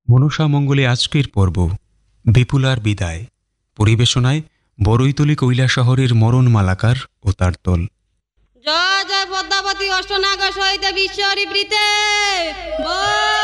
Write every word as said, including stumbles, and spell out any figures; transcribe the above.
মনসা মঙ্গলে আজকের পর্ব বিপুলার বিদায়, পরিবেশনায় বড়ইতলী কৈলাসহরের মরণ মালাকার ও তার দল। জয় জয় পদ্মাবতী অষ্টনাগ সহিত বিশ্বরিবৃতে বল।